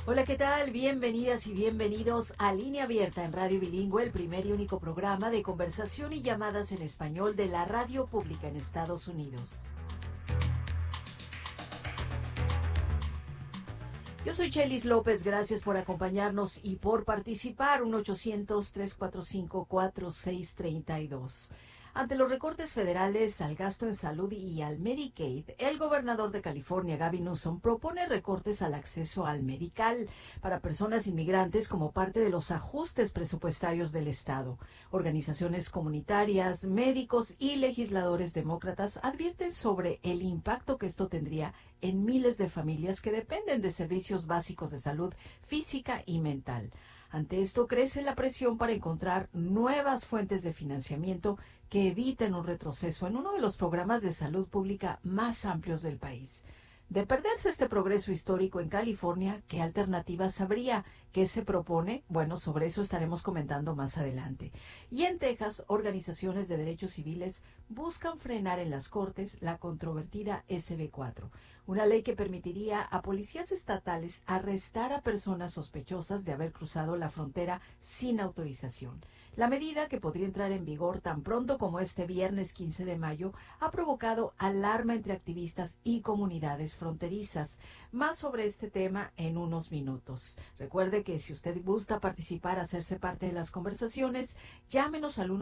Hola, ¿qué tal? Bienvenidas y bienvenidos a Línea Abierta en Radio Bilingüe, el primer y único programa de conversación y llamadas en español de la radio pública en Estados Unidos. Yo soy Chelis López, gracias por acompañarnos y por participar. 1-800-345-4632. Ante los recortes federales al gasto en salud y al Medicaid, el gobernador de California, Gavin Newsom, propone recortes al acceso al medical para personas inmigrantes como parte de los ajustes presupuestarios del Estado. Organizaciones comunitarias, médicos y legisladores demócratas advierten sobre el impacto que esto tendría en miles de familias que dependen de servicios básicos de salud física y mental. Ante esto crece la presión para encontrar nuevas fuentes de financiamiento que eviten un retroceso en uno de los programas de salud pública más amplios del país. De perderse este progreso histórico en California, ¿qué alternativas habría? ¿Qué se propone? Bueno, sobre eso estaremos comentando más adelante. Y en Texas, organizaciones de derechos civiles buscan frenar en las cortes la controvertida SB4, una ley que permitiría a policías estatales arrestar a personas sospechosas de haber cruzado la frontera sin autorización. La medida, que podría entrar en vigor tan pronto como este viernes 15 de mayo, ha provocado alarma entre activistas y comunidades fronterizas. Más sobre este tema en unos minutos. Recuerde que si usted gusta participar, hacerse parte de las conversaciones, llámenos al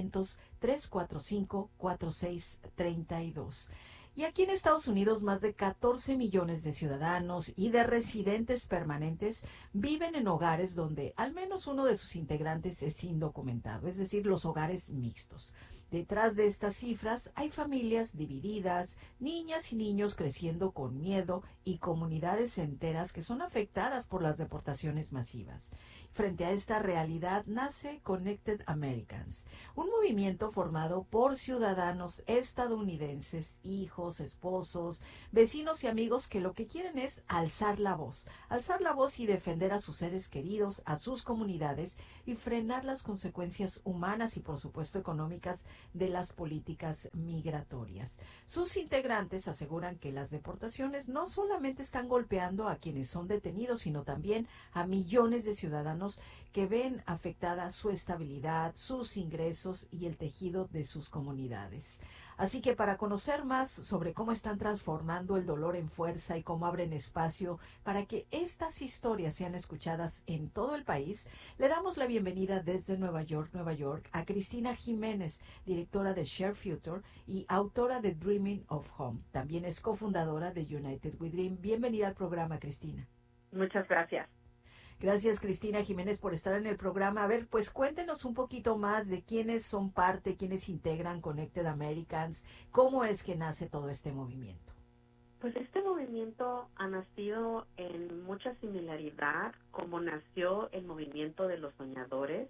1-800-345-4632. Y aquí en Estados Unidos, más de 14 millones de ciudadanos y de residentes permanentes viven en hogares donde al menos uno de sus integrantes es indocumentado, es decir, los hogares mixtos. Detrás de estas cifras hay familias divididas, niñas y niños creciendo con miedo y comunidades enteras que son afectadas por las deportaciones masivas. Frente a esta realidad nace Connected Americans, un movimiento formado por ciudadanos estadounidenses, hijos, esposos, vecinos y amigos que lo que quieren es alzar la voz y defender a sus seres queridos, a sus comunidades y frenar las consecuencias humanas y por supuesto económicas de las políticas migratorias. Sus integrantes aseguran que las deportaciones no solamente están golpeando a quienes son detenidos, sino también a millones de ciudadanos que ven afectada su estabilidad, sus ingresos y el tejido de sus comunidades. Así que para conocer más sobre cómo están transformando el dolor en fuerza y cómo abren espacio para que estas historias sean escuchadas en todo el país, le damos la bienvenida desde Nueva York, a Cristina Jiménez, directora de Share Future y autora de Dreaming of Home. También es cofundadora de United We Dream. Bienvenida al programa, Cristina. Muchas gracias. Gracias, Cristina Jiménez, por estar en el programa. A ver, pues cuéntenos un poquito más de quiénes son parte, quiénes integran Connected Americans, cómo es que nace todo este movimiento. Pues este movimiento ha nacido en mucha similaridad como nació el movimiento de los soñadores,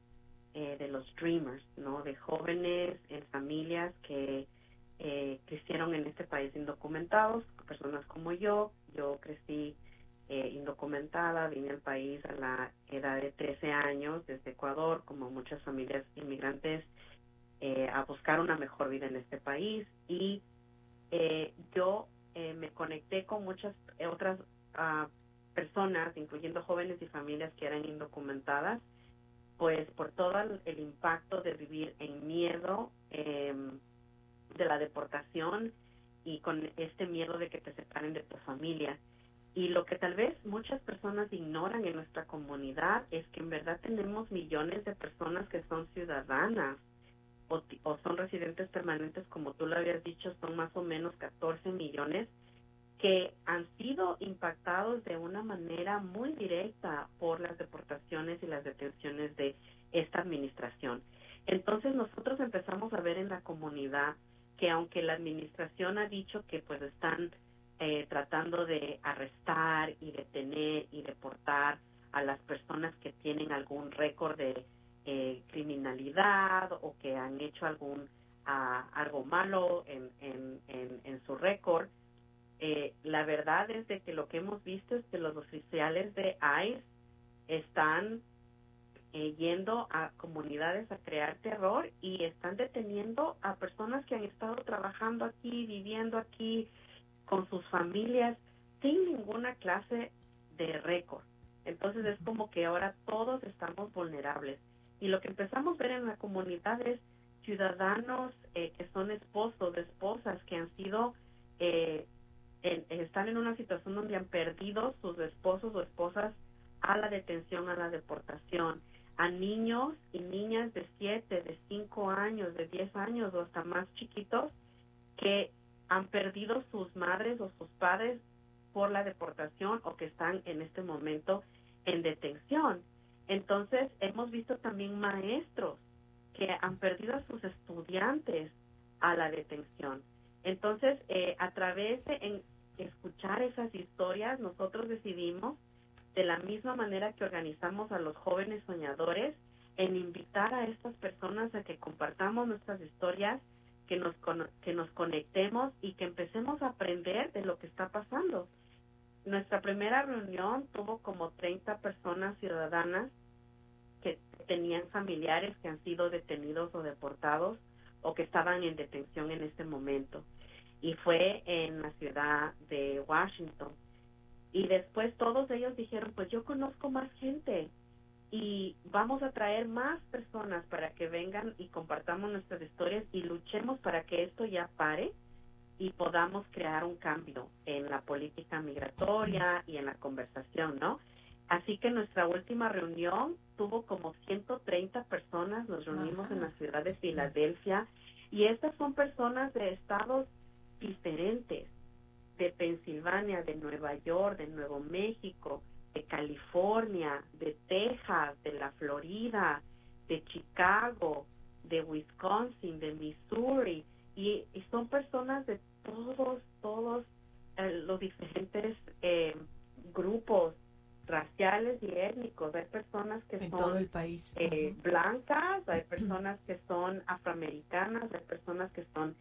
de los dreamers, ¿no? De jóvenes en familias que crecieron en este país indocumentados, personas como yo. Yo crecí indocumentada, vine al país a la edad de 13 años desde Ecuador, como muchas familias inmigrantes, a buscar una mejor vida en este país, y yo me conecté con muchas otras personas, incluyendo jóvenes y familias que eran indocumentadas, pues por todo el impacto de vivir en miedo de la deportación y con este miedo de que te separen de tu familia. Y lo que tal vez muchas personas ignoran en nuestra comunidad es que en verdad tenemos millones de personas que son ciudadanas o son residentes permanentes, como tú lo habías dicho, son más o menos 14 millones que han sido impactados de una manera muy directa por las deportaciones y las detenciones de esta administración. Entonces nosotros empezamos a ver en la comunidad que aunque la administración ha dicho que pues están tratando de arrestar y detener y deportar a las personas que tienen algún récord de criminalidad o que han hecho algo malo en su récord, la verdad es de que lo que hemos visto es que los oficiales de ICE están yendo a comunidades a crear terror y están deteniendo a personas que han estado trabajando aquí, viviendo aquí, con sus familias, sin ninguna clase de récord. Entonces es como que ahora todos estamos vulnerables. Y lo que empezamos a ver en la comunidad es ciudadanos que son esposos, esposas, que han sido, están en una situación donde han perdido sus esposos o esposas a la detención, a la deportación, a niños y niñas de 7, de 5 años, de 10 años o hasta más chiquitos que han perdido sus madres o sus padres por la deportación o que están en este momento en detención. Entonces, hemos visto también maestros que han perdido a sus estudiantes a la detención. Entonces, a través de escuchar esas historias, nosotros decidimos, de la misma manera que organizamos a los jóvenes soñadores, en invitar a estas personas a que compartamos nuestras historias, que nos conectemos y que empecemos a aprender de lo que está pasando. Nuestra primera reunión tuvo como 30 personas ciudadanas que tenían familiares que han sido detenidos o deportados o que estaban en detención en este momento. Y fue en la ciudad de Washington. Y después todos ellos dijeron, pues yo conozco más gente y vamos a traer más personas para que vengan y compartamos nuestras historias y luchemos para que esto ya pare y podamos crear un cambio en la política migratoria y en la conversación, ¿no? Así que nuestra última reunión tuvo como 130 personas, nos reunimos en la ciudad de Filadelfia, y estas son personas de estados diferentes, de Pensilvania, de Nueva York, de Nuevo México, de California, de Texas, de la Florida, de Chicago, de Wisconsin, de Missouri, y son personas de todos los diferentes grupos raciales y étnicos. Hay personas que en son todo el país. blancas, hay personas que son afroamericanas, hay personas que son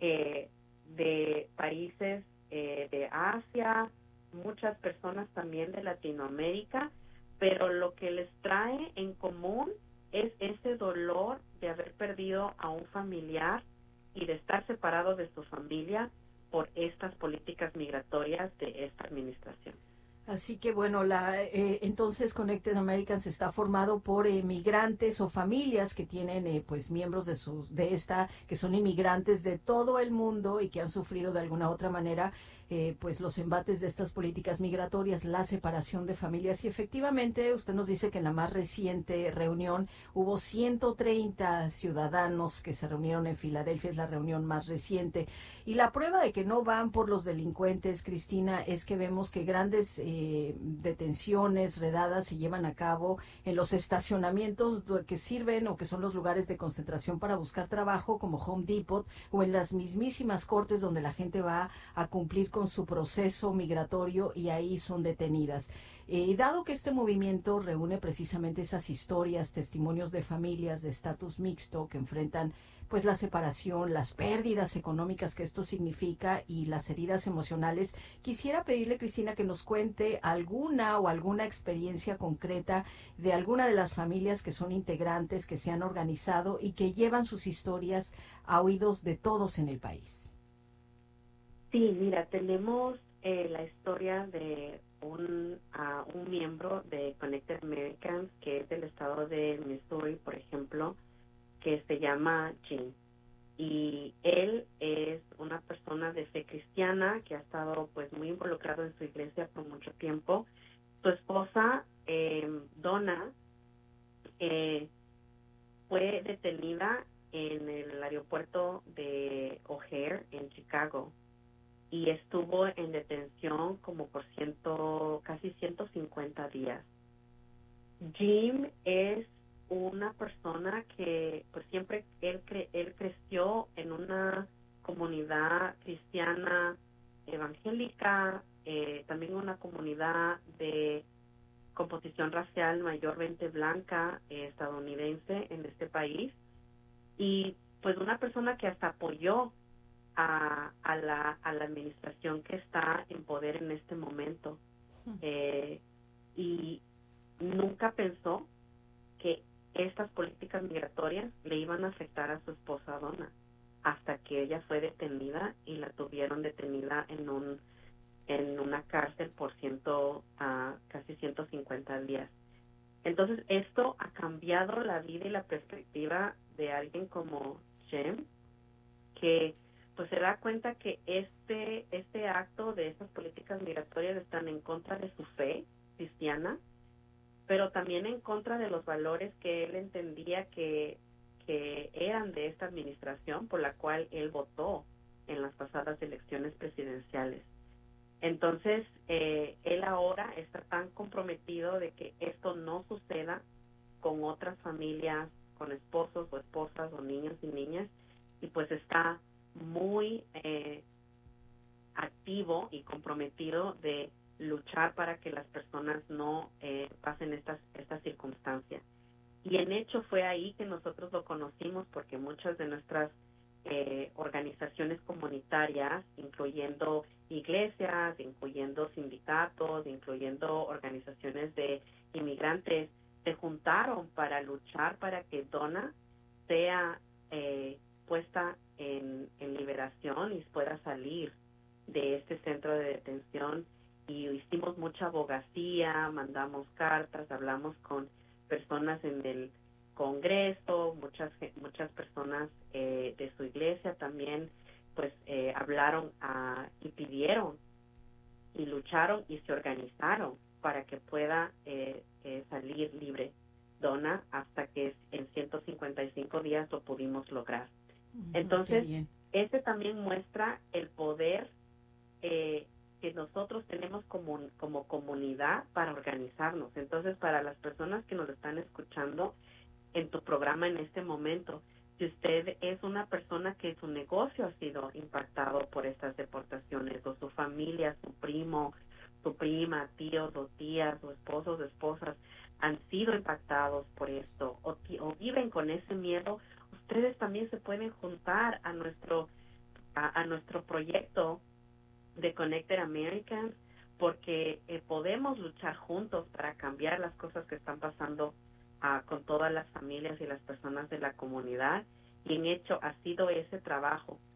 de países de Asia, muchas personas también de Latinoamérica, pero lo que les trae en común es ese dolor de haber perdido a un familiar y de estar separado de su familia por estas políticas migratorias de esta administración. Así que bueno, entonces Connected Americans está formado por migrantes o familias que tienen pues miembros que son inmigrantes de todo el mundo y que han sufrido de alguna otra manera pues los embates de estas políticas migratorias, la separación de familias. Y efectivamente usted nos dice que en la más reciente reunión hubo 130 ciudadanos que se reunieron en Filadelfia, es la reunión más reciente. Y la prueba de que no van por los delincuentes, Cristina, es que vemos que grandes detenciones, redadas se llevan a cabo en los estacionamientos que sirven o que son los lugares de concentración para buscar trabajo, como Home Depot, o en las mismísimas cortes donde la gente va a cumplir con su proceso migratorio y ahí son detenidas. Dado que este movimiento reúne precisamente esas historias, testimonios de familias de estatus mixto que enfrentan pues la separación, las pérdidas económicas que esto significa y las heridas emocionales, quisiera pedirle, Cristina, que nos cuente alguna experiencia concreta de alguna de las familias que son integrantes, que se han organizado y que llevan sus historias a oídos de todos en el país. Sí, mira, tenemos la historia de un miembro de Connected Americans que es del estado de Missouri, por ejemplo, que se llama Jim. Y él es una persona de fe cristiana que ha estado pues muy involucrado en su iglesia por mucho tiempo. Su esposa, Donna, fue detenida en el aeropuerto de O'Hare en Chicago y estuvo en detención como por casi 150 días. Jim es una persona que pues siempre él creció en una comunidad cristiana evangélica, también una comunidad de composición racial mayormente blanca estadounidense en este país, y pues una persona que hasta apoyó a la administración que está en poder en este momento, y nunca pensó que estas políticas migratorias le iban a afectar a su esposa Donna, hasta que ella fue detenida y la tuvieron detenida en una cárcel por 150 días. Entonces, esto ha cambiado la vida y la perspectiva de alguien como Jim, que pues se da cuenta que este acto de estas políticas migratorias están en contra de su fe cristiana, pero también en contra de los valores que él entendía que eran de esta administración por la cual él votó en las pasadas elecciones presidenciales. Entonces, él ahora está tan comprometido de que esto no suceda con otras familias, con esposos o esposas o niños y niñas, y pues está muy activo y comprometido de luchar para que las personas no pasen estas circunstancias. Y en hecho fue ahí que nosotros lo conocimos, porque muchas de nuestras organizaciones comunitarias, incluyendo iglesias, incluyendo sindicatos, incluyendo organizaciones de inmigrantes, se juntaron para luchar para que Donna sea puesta en liberación y pueda salir de este centro de detención. Y hicimos mucha abogacía, mandamos cartas, hablamos con personas en el Congreso, muchas personas de su iglesia también pues hablaron y pidieron y lucharon y se organizaron para que pueda salir libre Donna, hasta que en 155 días lo pudimos lograr. Entonces, este también muestra el poder que nosotros tenemos como comunidad para organizarnos. Entonces, para las personas que nos están escuchando en tu programa en este momento, si usted es una persona que su negocio ha sido impactado por estas deportaciones, o su familia, su primo, su prima, tíos o tías, o esposos o esposas han sido impactados por esto, o viven con ese miedo, ustedes también se pueden juntar a nuestro proyecto de Connected Americans, porque podemos luchar juntos para cambiar las cosas que están pasando con todas las familias y las personas de la comunidad. Y en hecho ha sido ese trabajo